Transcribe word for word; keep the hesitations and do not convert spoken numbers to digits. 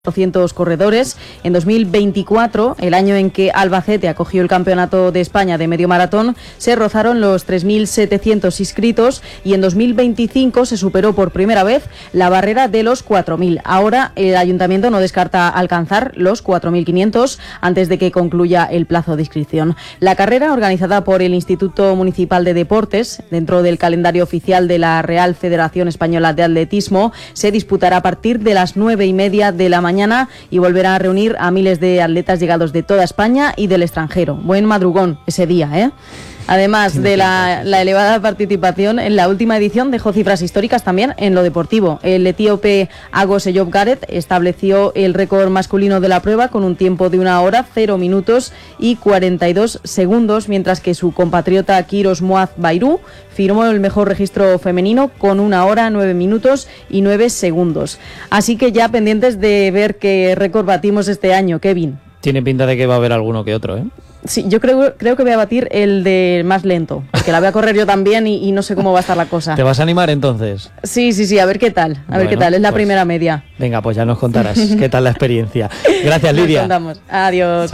cuatrocientos corredores. En dos mil veinticuatro, el año en que Albacete acogió el Campeonato de España de medio maratón, se rozaron los tres mil setecientos inscritos y en dos mil veinticinco se superó por primera vez la barrera de los cuatro mil. Ahora el Ayuntamiento no descarta alcanzar los cuatro mil quinientos antes de que concluya el plazo de inscripción. La carrera, organizada por el Instituto Municipal de Deportes, dentro del calendario oficial de la Real Federación Española de Atletismo, se disputará a partir de las nueve y media de la mañana mañana y volverá a reunir a miles de atletas llegados de toda España y del extranjero. Buen madrugón ese día, ¿eh? Además de la, la elevada participación, en la última edición dejó cifras históricas también en lo deportivo. El etíope Agos Eyob Gareth estableció el récord masculino de la prueba con un tiempo de una hora, cero minutos y cuarenta y dos segundos, mientras que su compatriota Kiros Moaz Bayrou firmó el mejor registro femenino con una hora, nueve minutos y nueve segundos. Así que ya pendientes de ver qué récord batimos este año, Kevin. Tiene pinta de que va a haber alguno que otro, ¿eh? Sí, yo creo, creo que voy a batir el de más lento, porque la voy a correr yo también y, y no sé cómo va a estar la cosa. ¿Te vas a animar entonces? Sí, sí, sí, a ver qué tal, a ver bueno, qué tal, es la pues, primera media. Venga, pues ya nos contarás qué tal la experiencia. Gracias, Lidia. Nos contamos. Adiós.